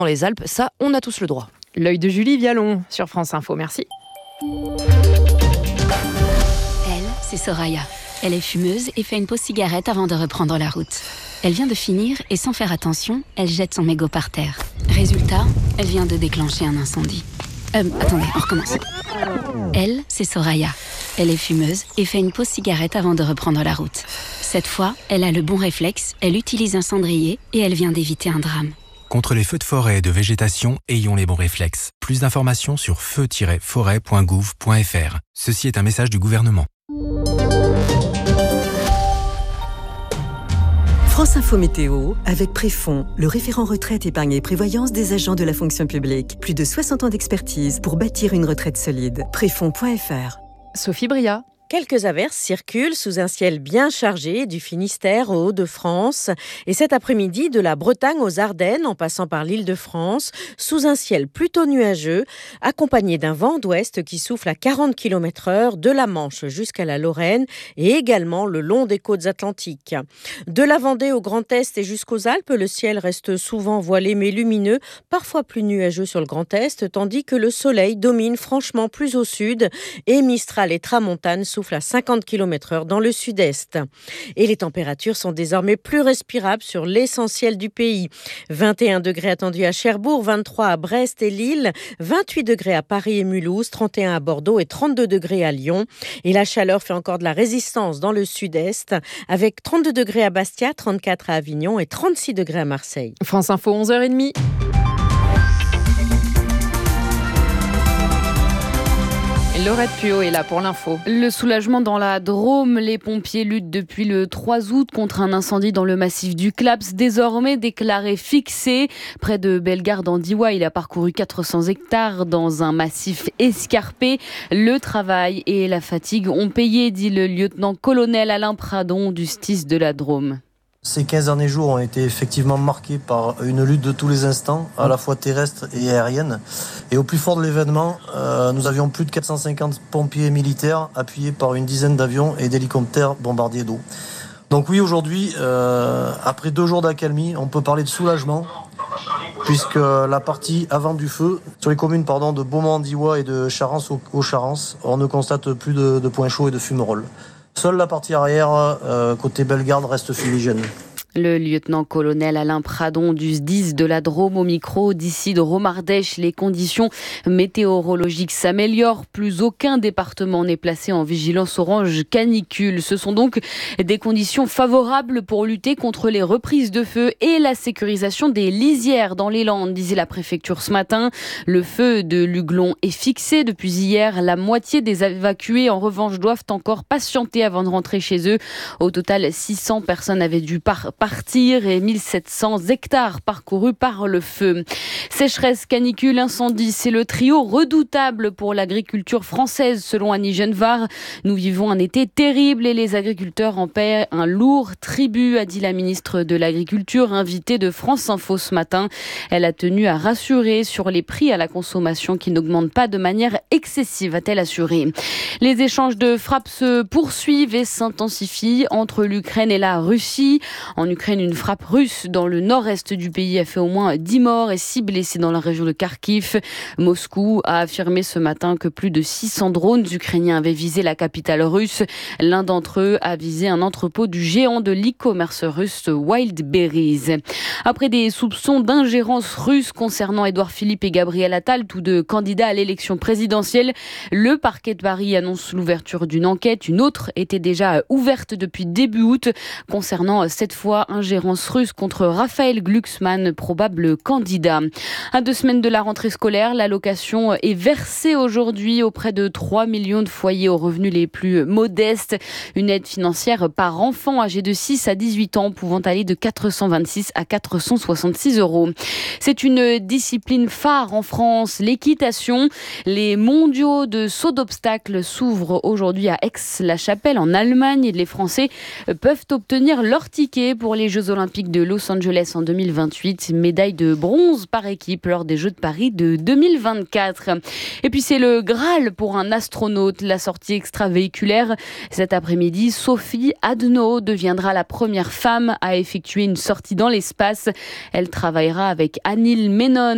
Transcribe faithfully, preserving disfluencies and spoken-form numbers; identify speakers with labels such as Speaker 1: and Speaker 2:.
Speaker 1: dans les Alpes, ça, on a tous le droit.
Speaker 2: L'œil de Julie Vialon sur France Info, merci.
Speaker 3: Elle, c'est Soraya. Elle est fumeuse et fait une pause cigarette avant de reprendre la route. Elle vient de finir et sans faire attention, elle jette son mégot par terre. Résultat, elle vient de déclencher un incendie. Euh, attendez, on recommence. Elle, c'est Soraya. Elle est fumeuse et fait une pause cigarette avant de reprendre la route. Cette fois, elle a le bon réflexe, elle utilise un cendrier et elle vient d'éviter un drame.
Speaker 4: Contre les feux de forêt et de végétation, ayons les bons réflexes. Plus d'informations sur feu tiret forêt point gouv point f r. Ceci est un message du gouvernement.
Speaker 5: France Info Météo, avec Préfond, le référent retraite, épargne et prévoyance des agents de la fonction publique. Plus de soixante ans d'expertise pour bâtir une retraite solide. Préfond point f r.
Speaker 2: Sophie Bria.
Speaker 6: Quelques averses circulent sous un ciel bien chargé du Finistère aux Hauts-de-France et cet après-midi de la Bretagne aux Ardennes en passant par l'Île-de-France sous un ciel plutôt nuageux accompagné d'un vent d'ouest qui souffle à quarante kilomètres heure de la Manche jusqu'à la Lorraine et également le long des côtes atlantiques. De la Vendée au Grand Est et jusqu'aux Alpes, le ciel reste souvent voilé mais lumineux, parfois plus nuageux sur le Grand Est, tandis que le soleil domine franchement plus au sud et Mistral et Tramontane soufflent à cinquante kilomètres heure dans le sud-est. Et les températures sont désormais plus respirables sur l'essentiel du pays. vingt et un degrés attendus à Cherbourg, vingt-trois à Brest et Lille, vingt-huit degrés à Paris et Mulhouse, trente et un à Bordeaux et trente-deux degrés à Lyon. Et la chaleur fait encore de la résistance dans le sud-est, avec trente-deux degrés à Bastia, trente-quatre à Avignon et trente-six degrés à Marseille.
Speaker 2: France Info, onze heures trente. Laurette Puot est là pour l'info. Le soulagement dans la Drôme. Les pompiers luttent depuis le trois août contre un incendie dans le massif du Claps, désormais déclaré fixé. Près de Bellegarde en Diois, il a parcouru quatre cents hectares dans un massif escarpé. Le travail et la fatigue ont payé, dit le lieutenant-colonel Alain Pradon du S T I S de la Drôme.
Speaker 7: Ces quinze derniers jours ont été effectivement marqués par une lutte de tous les instants, à la fois terrestre et aérienne. Et au plus fort de l'événement, euh, nous avions plus de quatre cent cinquante pompiers militaires appuyés par une dizaine d'avions et d'hélicoptères bombardiers d'eau. Donc oui, aujourd'hui, euh, après deux jours d'accalmie, on peut parler de soulagement, puisque la partie avant du feu, sur les communes pardon, de Beaumont-en-Diois et de Charence au Charence, on ne constate plus de, de points chauds et de fumerolles. Seule la partie arrière, euh, côté Bellegarde, reste fumigène.
Speaker 2: Le lieutenant-colonel Alain Pradon du S D I S de la Drôme au micro d'ici de Romardèche. Les conditions météorologiques s'améliorent. Plus aucun département n'est placé en vigilance orange canicule. Ce sont donc des conditions favorables pour lutter contre les reprises de feu et la sécurisation des lisières dans les Landes, disait la préfecture ce matin. Le feu de Luglon est fixé depuis hier. La moitié des évacués, en revanche, doivent encore patienter avant de rentrer chez eux. Au total, six cents personnes avaient dû partir. partir et mille sept cents hectares parcourus par le feu. Sécheresse, canicule, incendie, c'est le trio redoutable pour l'agriculture française selon Annie Genevard. Nous vivons un été terrible et les agriculteurs en paient un lourd tribut, a dit la ministre de l'Agriculture, invitée de France Info ce matin. Elle a tenu à rassurer sur les prix à la consommation qui n'augmentent pas de manière excessive, a-t-elle assuré. Les échanges de frappes se poursuivent et s'intensifient entre l'Ukraine et la Russie. En Ukraine, une frappe russe dans le nord-est du pays a fait au moins dix morts et six blessés dans la région de Kharkiv. Moscou a affirmé ce matin que plus de six cents drones ukrainiens avaient visé la capitale russe. L'un d'entre eux a visé un entrepôt du géant de l'e-commerce russe Wildberries. Après des soupçons d'ingérence russe concernant Édouard Philippe et Gabriel Attal, tous deux candidats à l'élection présidentielle, le parquet de Paris annonce l'ouverture d'une enquête. Une autre était déjà ouverte depuis début août concernant cette fois ingérence russe contre Raphaël Glucksmann, probable candidat. À deux semaines de la rentrée scolaire, l'allocation est versée aujourd'hui auprès de trois millions de foyers aux revenus les plus modestes. Une aide financière par enfant âgé de six à dix-huit ans pouvant aller de quatre cent vingt-six à quatre cent soixante-six euros. C'est une discipline phare en France, l'équitation. Les mondiaux de saut d'obstacles s'ouvrent aujourd'hui à Aix-la-Chapelle en Allemagne. Les Français peuvent obtenir leur ticket pour les Jeux Olympiques de Los Angeles en deux mille vingt-huit. Médaille de bronze par équipe lors des Jeux de Paris de deux mille vingt-quatre. Et puis c'est le Graal pour un astronaute, la sortie extravéhiculaire. Cet après-midi, Sophie Adno deviendra la première femme à effectuer une sortie dans l'espace. Elle travaillera avec Anil Menon